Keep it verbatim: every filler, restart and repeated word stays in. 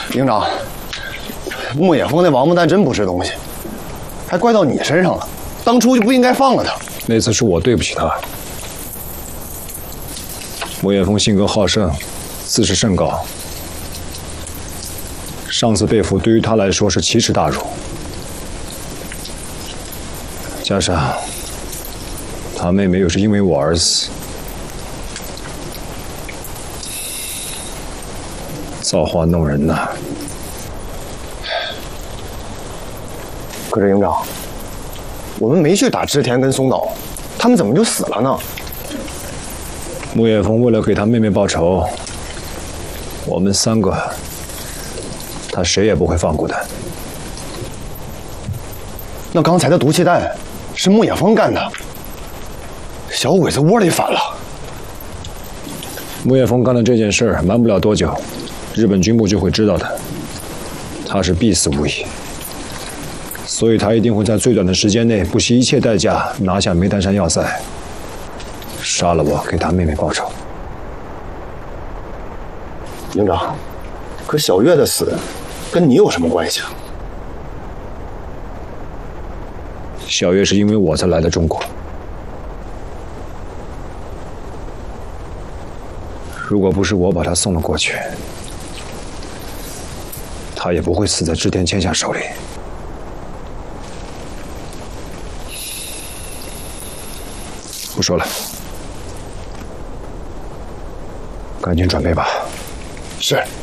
营长，牧野峰那王八蛋真不是东西，还怪到你身上了。当初就不应该放了他。 那次是我对不起他。牧野峰性格好胜，自视甚高。上次被俘对于他来说是奇耻大辱，加上他妹妹又是因为我而死，造化弄人呐！ 可是营长，我们没去打织田跟松岛，他们怎么就死了呢？ 牧野峰为了给他妹妹报仇，我们三个。他谁也不会放过的。 那刚才的毒气弹是牧野峰干的，小鬼子窝里反了。 牧野峰干的这件事儿，瞒不了多久，日本军部就会知道的。他是必死无疑，所以他一定会在最短的时间内，不惜一切代价拿下梅丹山要塞，杀了我，给他妹妹报仇。 营长，可小月的死跟你有什么关系啊？ 小月是因为我才来的中国。如果不是我把她送了过去，她也不会死在织田谦下手里。不说了，赶紧准备吧。 是。